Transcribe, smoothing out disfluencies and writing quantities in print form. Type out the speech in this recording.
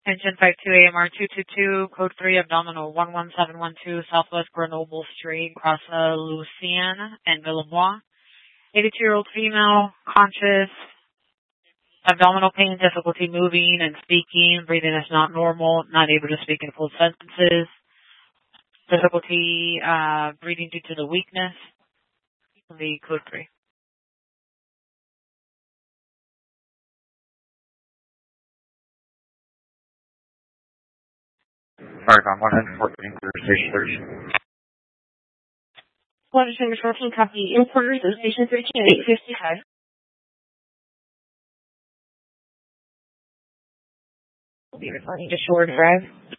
Engine 52 AMR 222, code 3, abdominal 11712, Southwest Grenoble Street, Cross Lucien and Villemois. 82-year-old female, conscious, abdominal pain, difficulty moving and speaking, breathing is not normal, not able to speak in full sentences, difficulty breathing due to the weakness. The code 3. Marathon 114, clear station 13. Water Center 14, copy. Importers of station 13 at 855. Will be responding to Shore Drive.